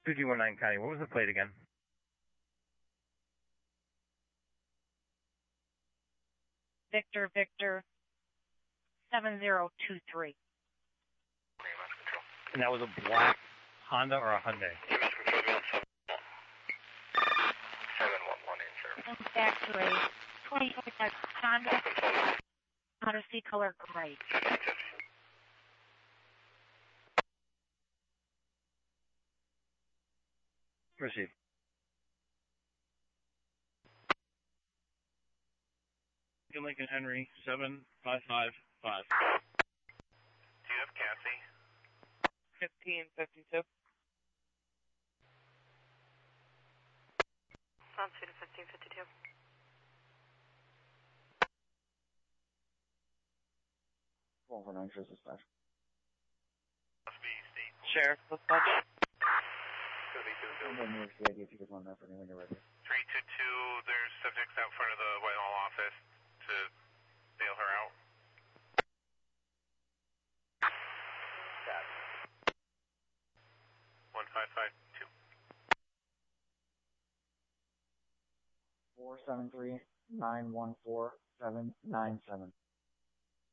2219 County. What was the plate again? Victor 7023. And that was a black Honda or a Hyundai? Back to a 2025 Honda Odyssey color gray. Received. Lincoln Henry 7555. TF Cassie. 1552. On suit of 1552. Well, for 9 shows dispatch. Sheriff, dispatch. I'm going to use the idea if you guys want that for me when you're ready. 322, there's subjects out front of the Whitehall office to bail her out. Got it. 1552. 473-914-797.